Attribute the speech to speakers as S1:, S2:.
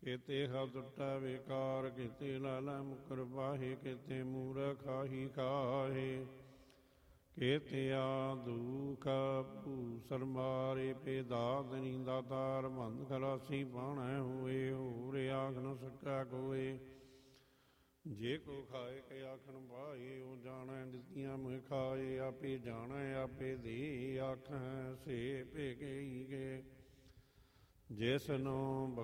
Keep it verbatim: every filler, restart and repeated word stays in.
S1: ਕੇਤੇ ਹਵ ਟੁੱਟਾ ਵਿਕਾਰ, ਕੇਤੇ ਲਾਲਾ ਮੁਕਰ ਬਾਹੇ, ਕੇਤੇ ਮੂਰਖ ਆਹੀ ਖਾਹੇ। ਕੇਤੇ ਆ ਦੁਖ ਭੂਸਰ ਮਾਰੇ, ਪੇ ਦਾਦਨੀ ਦਾਤਾਰ ਬੰਦ ਖਲਾਸੀ ਪਾਣੈ ਹੋਏ। ਹੋਰ ਆਖ ਨ ਸਕਾ ਕੋਏ, ਜੇ ਕੋ ਖਾਏ ਕੇ ਆਖਣ ਬਾਏ। ਉਹ ਜਾਣੈ ਦਿੱਤੀਆਂ ਮੁਹ ਖਾਏ, ਆਪੇ ਜਾਣੈ ਆਪੇ ਦੇ ਆਖੈ ਸੇ ਭੇ ਗਈ ਗੇ। ਜਿਸ ਨੂੰ